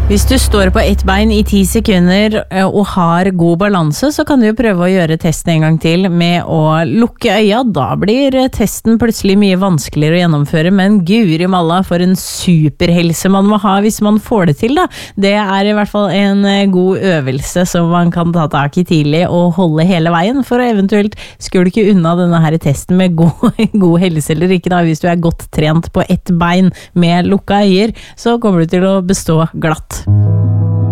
Hvis du står på ett bein i 10 sekunder og har god balanse, så kan du jo prøve å gjøre testen en gang til med å lukke øya. Da blir testen plutselig mye vanskeligere å gjennomføre, men guri malla for en superhelse man må ha hvis man får det til da. Det er i hvert fall en god øvelse som man kan ta tak i tidlig og holde hele veien for å eventuelt skulke unna denne her testen med god helse eller ikke da. Hvis du er godt trent på ett bein med lukka øyer, så kommer du til å bestå glatt.